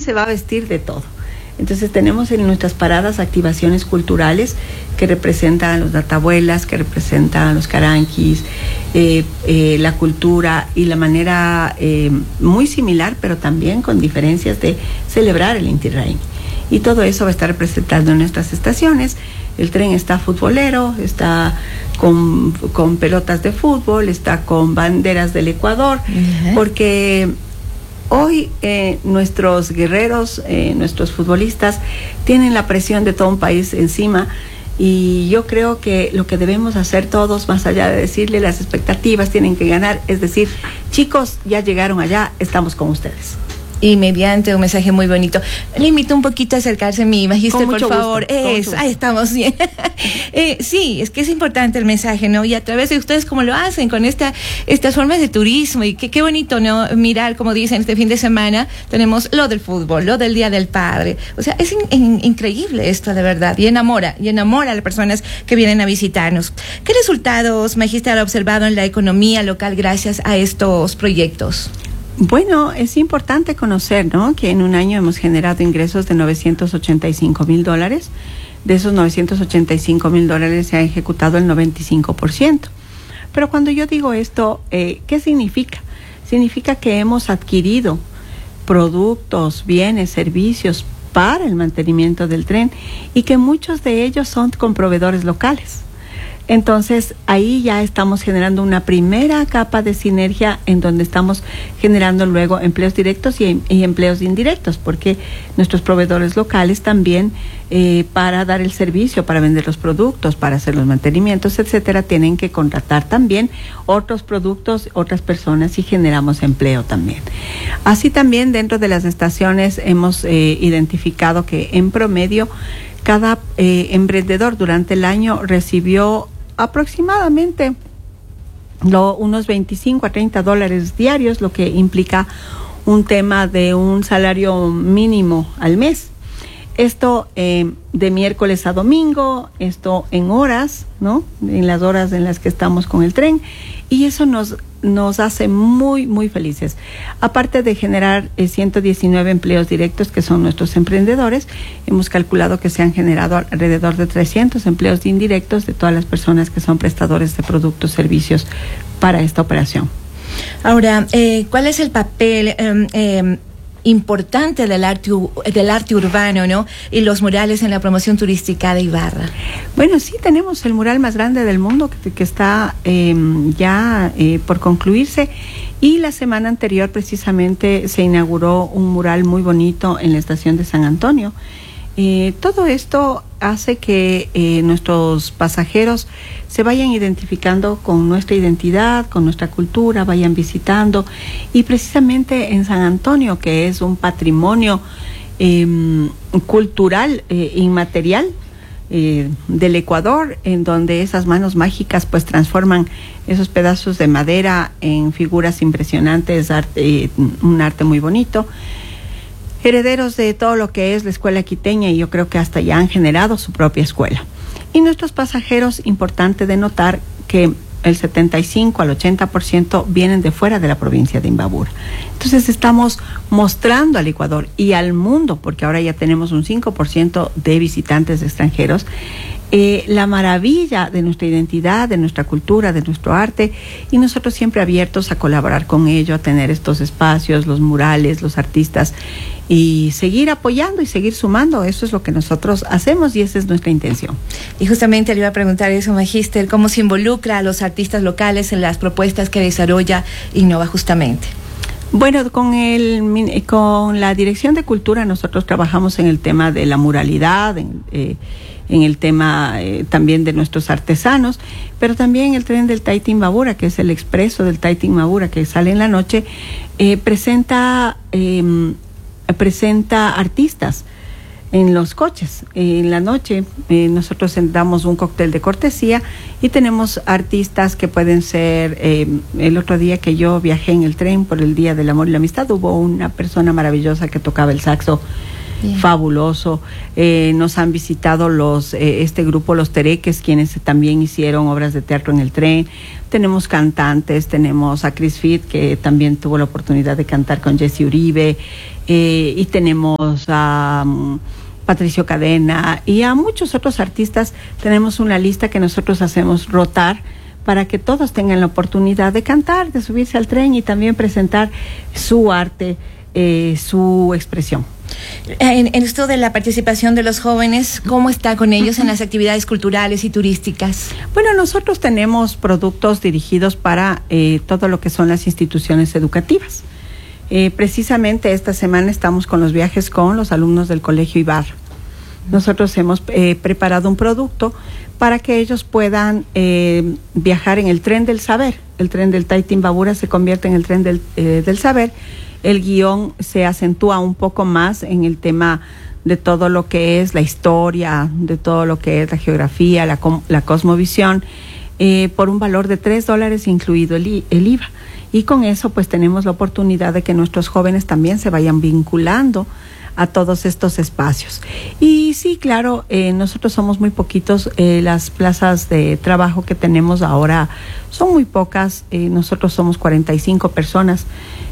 se va a vestir de todo. Entonces tenemos en nuestras paradas activaciones culturales que representan a los databuelas, que representan a los caranquis, la cultura y la manera muy similar, pero también con diferencias de celebrar el Inti Raymi. Y todo eso va a estar representado en nuestras estaciones. El tren está futbolero, está con pelotas de fútbol, está con banderas del Ecuador, porque hoy nuestros guerreros, nuestros futbolistas tienen la presión de todo un país encima, y yo creo que lo que debemos hacer todos, más allá de decirle las expectativas tienen que ganar, es decir, chicos, ya llegaron allá, estamos con ustedes. Y mediante un mensaje muy bonito. Le invito un poquito a acercarse a mi magíster, por favor. Eso, ahí estamos bien. Sí, es que es importante el mensaje, ¿no? Y a través de ustedes, cómo lo hacen con estas formas de turismo, y qué bonito, ¿no? Mirar, como dicen, este fin de semana tenemos lo del fútbol, lo del Día del Padre. O sea, es increíble esto, de verdad, y enamora a las personas que vienen a visitarnos. ¿Qué resultados, magíster, ha observado en la economía local gracias a estos proyectos? Bueno, es importante conocer, ¿no?, que en un año hemos generado ingresos de $985,000. De esos $985,000 se ha ejecutado el 95%. Pero cuando yo digo esto, ¿qué significa? Significa que hemos adquirido productos, bienes, servicios para el mantenimiento del tren, y que muchos de ellos son con proveedores locales. Entonces, ahí ya estamos generando una primera capa de sinergia en donde estamos generando luego empleos directos y empleos indirectos, porque nuestros proveedores locales también, para dar el servicio, para vender los productos, para hacer los mantenimientos, etcétera, tienen que contratar también otros productos, otras personas, y generamos empleo también. Así también dentro de las estaciones hemos identificado que en promedio cada emprendedor durante el año recibió aproximadamente unos $25 a $30 diarios, lo que implica un tema de un salario mínimo al mes. Esto de miércoles a domingo, esto en horas, ¿no?, en las horas en las que estamos con el tren, y eso nos hace muy, muy felices. Aparte de generar 119 empleos directos, que son nuestros emprendedores, hemos calculado que se han generado alrededor de 300 empleos indirectos de todas las personas que son prestadores de productos, servicios para esta operación. Ahora, ¿cuál es el papel importante del arte urbano, ¿no?, y los murales en la promoción turística de Ibarra? Bueno, sí, tenemos el mural más grande del mundo que está ya por concluirse, y la semana anterior precisamente se inauguró un mural muy bonito en la estación de San Antonio. Todo esto hace que nuestros pasajeros se vayan identificando con nuestra identidad, con nuestra cultura, vayan visitando, y precisamente en San Antonio, que es un patrimonio cultural inmaterial del Ecuador, en donde esas manos mágicas pues transforman esos pedazos de madera en figuras impresionantes, un arte muy bonito. Herederos de todo lo que es la escuela quiteña, y yo creo que hasta ya han generado su propia escuela. Y nuestros pasajeros, importante de notar que el 75 al 80% vienen de fuera de la provincia de Imbabura. Entonces estamos mostrando al Ecuador y al mundo, porque ahora ya tenemos un 5% de visitantes extranjeros, la maravilla de nuestra identidad, de nuestra cultura, de nuestro arte, y nosotros siempre abiertos a colaborar con ello, a tener estos espacios, los murales, los artistas, y seguir apoyando y seguir sumando. Eso es lo que nosotros hacemos, y esa es nuestra intención. Y justamente le iba a preguntar eso, magíster, ¿cómo se involucra a los artistas locales en las propuestas que desarrolla Innova justamente? Bueno, con la Dirección de Cultura nosotros trabajamos en el tema de la muralidad, en el tema también de nuestros artesanos, pero también el tren del Taita Imbabura, que es el expreso del Taita Imbabura, que sale en la noche, presenta artistas en los coches. En la noche nosotros damos un cóctel de cortesía, y tenemos artistas que pueden ser, el otro día que yo viajé en el tren por el Día del Amor y la Amistad, hubo una persona maravillosa que tocaba el saxo fabuloso. Nos han visitado este grupo Los Tereques, quienes también hicieron obras de teatro en el tren. Tenemos cantantes, tenemos a Chris Fit, que también tuvo la oportunidad de cantar con Jesse Uribe, y tenemos a Patricio Cadena y a muchos otros artistas. Tenemos una lista que nosotros hacemos rotar para que todos tengan la oportunidad de cantar, de subirse al tren y también presentar su arte, su expresión. En esto de la participación de los jóvenes, ¿cómo está con ellos en las actividades culturales y turísticas? Bueno, nosotros tenemos productos dirigidos para todo lo que son las instituciones educativas. Precisamente esta semana estamos con los viajes con los alumnos del Colegio Ibarra. Nosotros hemos preparado un producto para que ellos puedan viajar en el tren del saber. El tren del Taytimbabura se convierte en el tren del saber. El guión se acentúa un poco más en el tema de todo lo que es la historia, de todo lo que es la geografía, la cosmovisión, por un valor de $3 incluido el IVA. Y con eso pues tenemos la oportunidad de que nuestros jóvenes también se vayan vinculando a todos estos espacios. Y sí, claro, nosotros somos muy poquitos, las plazas de trabajo que tenemos ahora son muy pocas, nosotros somos 45 personas,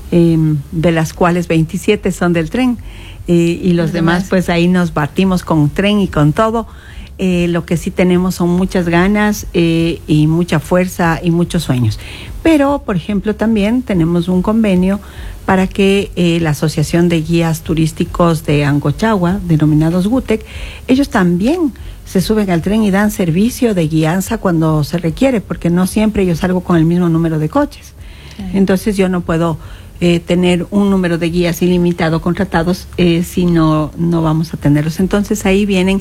de las cuales 27 son del tren, y los demás pues ahí nos batimos con tren y con todo. Lo que sí tenemos son muchas ganas y mucha fuerza y muchos sueños. Pero, por ejemplo, también tenemos un convenio para que la Asociación de Guías Turísticos de Angochagua, denominados GUTEC, ellos también se suben al tren y dan servicio de guianza cuando se requiere, porque no siempre yo salgo con el mismo número de coches. Entonces yo no puedo tener un número de guías ilimitado contratados si no vamos a tenerlos. Entonces ahí vienen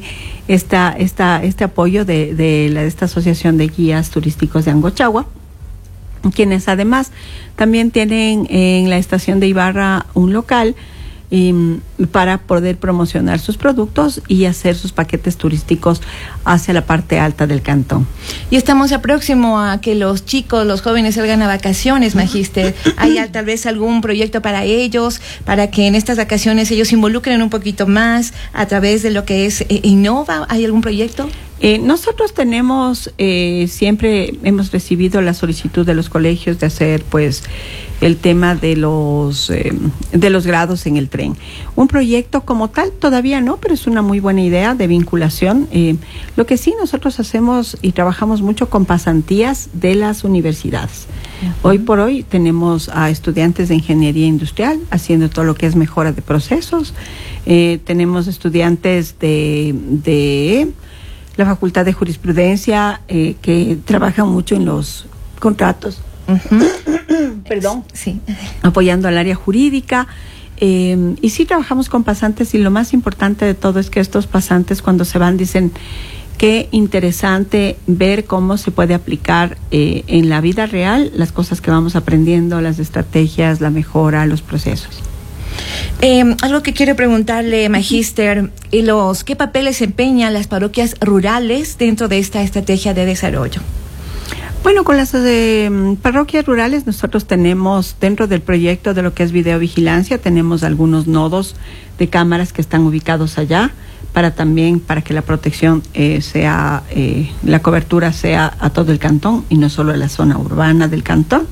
este apoyo de esta Asociación de Guías Turísticos de Angochagua, quienes además también tienen en la estación de Ibarra un local para poder promocionar sus productos y hacer sus paquetes turísticos hacia la parte alta del cantón. Y estamos ya próximo a que los chicos, los jóvenes salgan a vacaciones, Magíster. ¿Hay tal vez algún proyecto para ellos, para que en estas vacaciones ellos se involucren un poquito más a través de lo que es Innova? ¿Hay algún proyecto? Nosotros tenemos, siempre hemos recibido la solicitud de los colegios de hacer pues el tema de los grados en el tren. Un proyecto como tal todavía no, pero es una muy buena idea de vinculación. Lo que sí nosotros hacemos y trabajamos mucho con pasantías de las universidades. Hoy por hoy tenemos a estudiantes de ingeniería industrial haciendo todo lo que es mejora de procesos. Tenemos estudiantes de la Facultad de Jurisprudencia que trabajan mucho en los contratos. Perdón. Sí. Apoyando al área jurídica. Y sí trabajamos con pasantes, y lo más importante de todo es que estos pasantes cuando se van dicen qué interesante ver cómo se puede aplicar en la vida real las cosas que vamos aprendiendo, las estrategias, la mejora, los procesos. Algo que quiero preguntarle, Magíster, ¿qué papel desempeñan las parroquias rurales dentro de esta estrategia de desarrollo? Bueno, con las parroquias rurales nosotros tenemos dentro del proyecto de lo que es videovigilancia, tenemos algunos nodos de cámaras que están ubicados allá para que la protección la cobertura sea a todo el cantón y no solo a la zona urbana del cantón.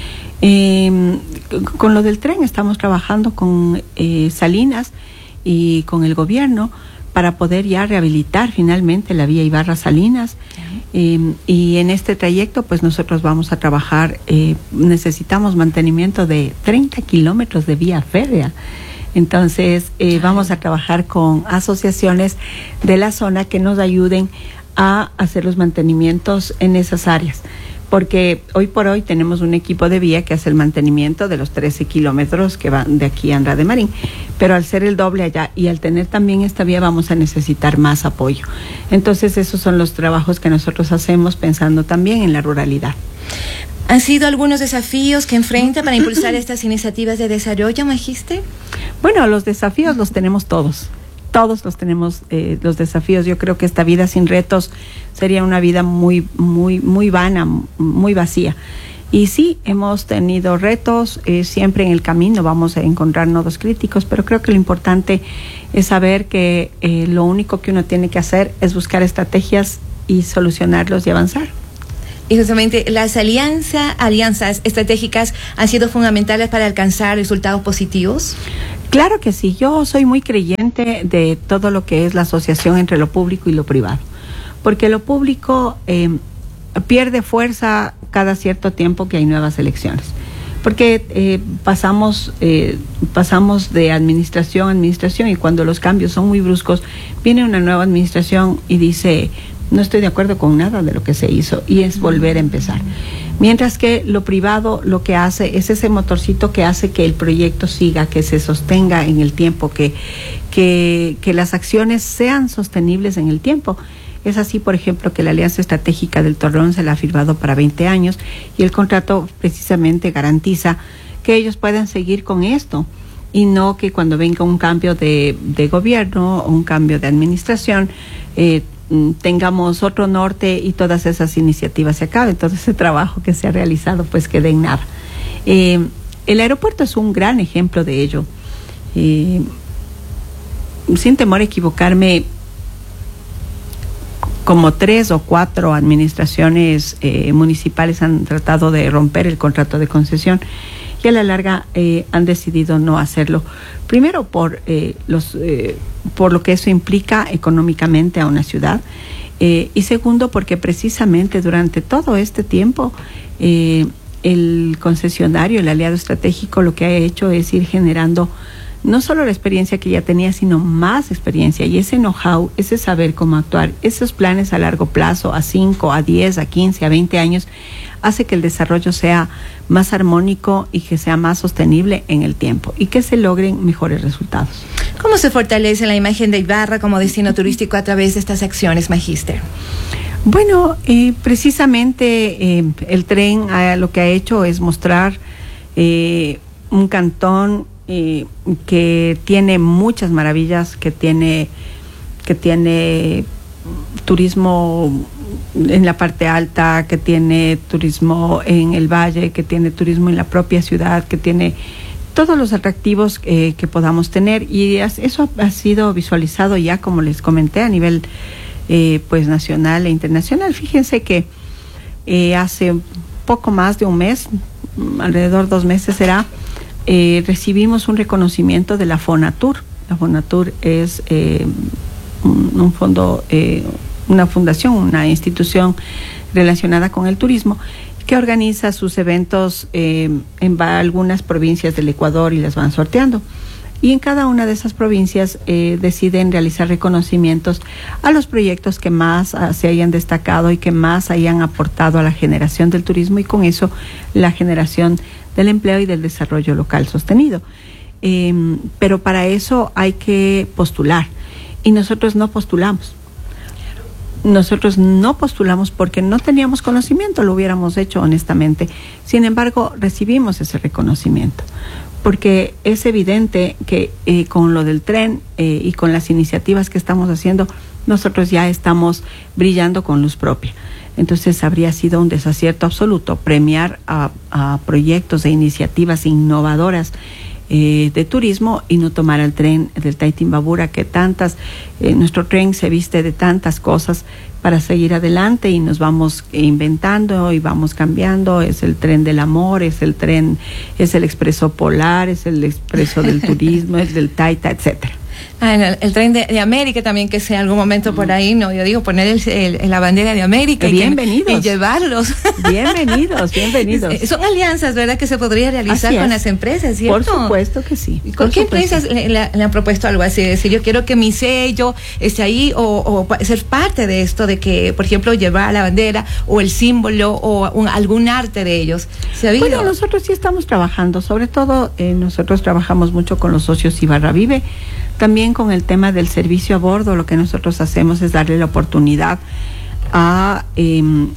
Con lo del tren estamos trabajando con Salinas y con el gobierno para poder ya rehabilitar finalmente la vía Ibarra-Salinas. Y en este trayecto pues nosotros vamos a trabajar, necesitamos mantenimiento de 30 kilómetros de vía férrea. Entonces vamos a trabajar con asociaciones de la zona que nos ayuden a hacer los mantenimientos en esas áreas. Porque hoy por hoy tenemos un equipo de vía que hace el mantenimiento de los 13 kilómetros que van de aquí a Andrade Marín, pero al ser el doble allá y al tener también esta vía vamos a necesitar más apoyo. Entonces esos son los trabajos que nosotros hacemos pensando también en la ruralidad. ¿Han sido algunos desafíos que enfrenta para impulsar estas iniciativas de desarrollo, Magíster? Bueno, los desafíos los tenemos todos. Todos los tenemos, los desafíos. Yo creo que esta vida sin retos sería una vida muy, muy, muy vana, muy vacía. Y sí, hemos tenido retos, siempre en el camino vamos a encontrar nodos críticos, pero creo que lo importante es saber que lo único que uno tiene que hacer es buscar estrategias y solucionarlos y avanzar. Y justamente las alianzas estratégicas han sido fundamentales para alcanzar resultados positivos. Claro que sí, yo soy muy creyente de todo lo que es la asociación entre lo público y lo privado, porque lo público pierde fuerza cada cierto tiempo que hay nuevas elecciones, porque pasamos de administración a administración, y cuando los cambios son muy bruscos, viene una nueva administración y dice: no estoy de acuerdo con nada de lo que se hizo, y es volver a empezar. Mientras que lo privado lo que hace es ese motorcito que hace que el proyecto siga, que se sostenga en el tiempo, que las acciones sean sostenibles en el tiempo. Es así, por ejemplo, que la Alianza Estratégica del Torreón se la ha firmado para 20 años y el contrato precisamente garantiza que ellos puedan seguir con esto, y no que cuando venga un cambio de gobierno o un cambio de administración tengamos otro norte y todas esas iniciativas se acaben, todo ese trabajo que se ha realizado pues quede en nada. El aeropuerto es un gran ejemplo de ello. Sin temor a equivocarme, como 3 o 4 administraciones municipales han tratado de romper el contrato de concesión, y a la larga han decidido no hacerlo. Primero por lo que eso implica económicamente a una ciudad, y segundo porque precisamente durante todo este tiempo el concesionario, el aliado estratégico, lo que ha hecho es ir generando no solo la experiencia que ya tenía, sino más experiencia, y ese know-how, ese saber cómo actuar, esos planes a largo plazo, a 5, a 10, a 15, a 20 años, hace que el desarrollo sea más armónico y que sea más sostenible en el tiempo y que se logren mejores resultados. ¿Cómo se fortalece la imagen de Ibarra como destino turístico a través de estas acciones, Magíster? Bueno, precisamente el tren lo que ha hecho es mostrar un cantón que tiene muchas maravillas, que tiene turismo en la parte alta, que tiene turismo en el valle, que tiene turismo en la propia ciudad, que tiene todos los atractivos que podamos tener, y eso ha sido visualizado ya, como les comenté, a nivel pues nacional e internacional. Fíjense que hace poco más de un mes, alrededor de 2 meses será, recibimos un reconocimiento de la Fonatur. La Fonatur es un fondo, una fundación, una institución relacionada con el turismo, que organiza sus eventos en algunas provincias del Ecuador y las van sorteando. Y en cada una de esas provincias deciden realizar reconocimientos a los proyectos que más se hayan destacado y que más hayan aportado a la generación del turismo, y con eso la generación del empleo y del desarrollo local sostenido. Pero para eso hay que postular, y nosotros no postulamos. Nosotros no postulamos porque no teníamos conocimiento, lo hubiéramos hecho honestamente. Sin embargo, recibimos ese reconocimiento, porque es evidente que con lo del tren y con las iniciativas que estamos haciendo, nosotros ya estamos brillando con luz propia. Entonces habría sido un desacierto absoluto premiar a proyectos e iniciativas innovadoras de turismo y no tomar el tren del Taytimbabura, que nuestro tren se viste de tantas cosas para seguir adelante, y nos vamos inventando y vamos cambiando. Es el tren del amor, es el expreso polar, es el expreso del turismo, es del Taita, etcétera. El tren de América también, que sea en algún momento por ahí, no, yo digo, poner la bandera de América y llevarlos. Bienvenidos. Son alianzas, ¿verdad?, que se podría realizar con las empresas, ¿cierto? Por supuesto que sí. ¿Con qué empresas le han propuesto algo así? Es decir, yo quiero que mi sello esté ahí, o ser parte de esto, de que, por ejemplo, llevar la bandera o el símbolo o algún arte de ellos. Bueno, nosotros sí estamos trabajando, sobre todo nosotros trabajamos mucho con los socios Ibarra Vive. También con el tema del servicio a bordo, lo que nosotros hacemos es darle la oportunidad a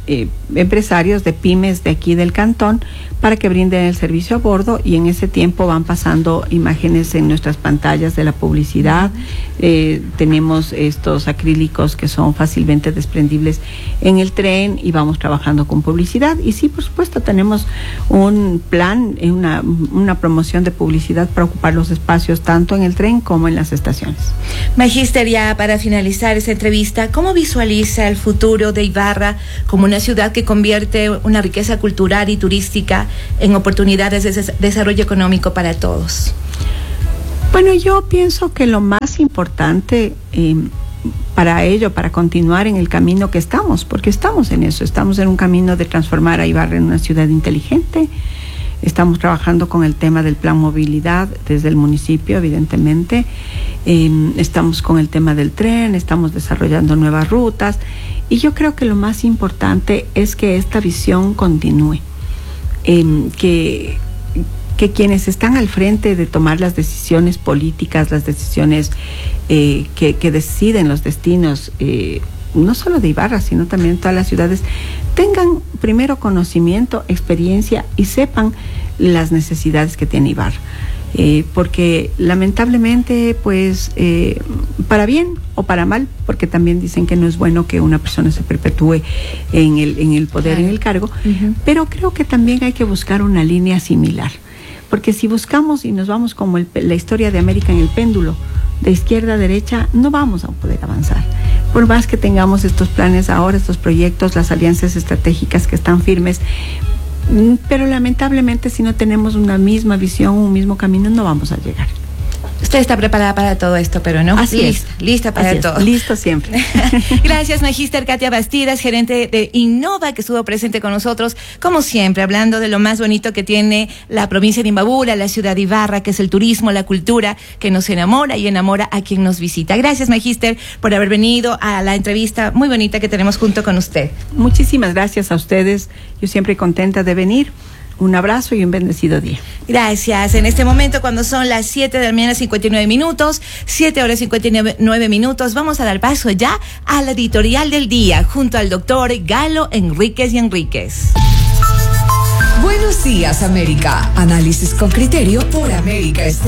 empresarios de pymes de aquí del cantón para que brinden el servicio a bordo, y en ese tiempo van pasando imágenes en nuestras pantallas de la publicidad. Tenemos estos acrílicos que son fácilmente desprendibles en el tren y vamos trabajando con publicidad. Y sí, por supuesto, tenemos un plan, una promoción de publicidad para ocupar los espacios tanto en el tren como en las estaciones. Magíster, ya para finalizar esta entrevista, ¿cómo visualiza el futuro de Ibarra como una ciudad que convierte una riqueza cultural y turística en oportunidades de desarrollo económico para todos? Bueno, yo pienso que lo más importante para ello, para continuar en el camino que estamos, porque estamos en eso, estamos en un camino de transformar a Ibarra en una ciudad inteligente. Estamos trabajando con el tema del plan movilidad desde el municipio, evidentemente. Estamos con el tema del tren, estamos desarrollando nuevas rutas, y yo creo que lo más importante es que esta visión continúe, que quienes están al frente de tomar las decisiones políticas, las decisiones que deciden los destinos, no solo de Ibarra, sino también de todas las ciudades, tengan primero conocimiento, experiencia y sepan las necesidades que tiene Ibarra. Porque lamentablemente, pues, para bien o para mal, porque también dicen que no es bueno que una persona se perpetúe en el poder, claro, en el cargo, pero creo que también hay que buscar una línea similar, porque si buscamos y nos vamos como la historia de América en el péndulo, de izquierda a derecha, no vamos a poder avanzar. Por más que tengamos estos planes ahora, estos proyectos, las alianzas estratégicas que están firmes, pero lamentablemente si no tenemos una misma visión, un mismo camino, no vamos a llegar. Usted está preparada para todo esto, pero no. Así es. Lista para todo. Listo siempre. Gracias, Magíster Katia Bastidas, gerente de Innova, que estuvo presente con nosotros, como siempre, hablando de lo más bonito que tiene la provincia de Imbabura, la ciudad de Ibarra, que es el turismo, la cultura, que nos enamora y enamora a quien nos visita. Gracias, Magíster, por haber venido a la entrevista muy bonita que tenemos junto con usted. Muchísimas gracias a ustedes. Yo siempre contenta de venir. Un abrazo y un bendecido día. Gracias. En este momento, cuando son las 7 de la mañana, 59 minutos, 7 horas 59 minutos, vamos a dar paso ya a la editorial del día, junto al doctor Galo Enríquez y Enríquez. Buenos días, América. Análisis con criterio por América Estéreo.